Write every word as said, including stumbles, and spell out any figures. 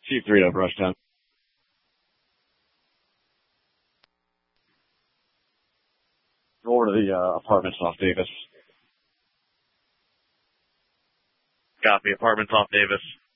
Chief three to Brushtown. Go over to the uh, apartments off Davis. Copy. Apartments off Davis.